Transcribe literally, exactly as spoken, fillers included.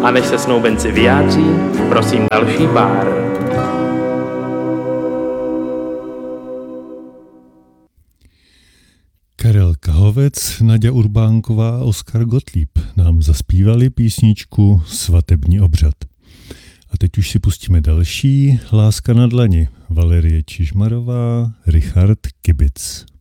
A než se snoubenci vyjádří, prosím další pár. Karel Kahovec, Naďa Urbánková a Oskar Gottlieb nám zaspívali písničku Svatební obřad. A teď už si pustíme další, Láska na dlani, Valerie Čižmarová, Richard Kibic.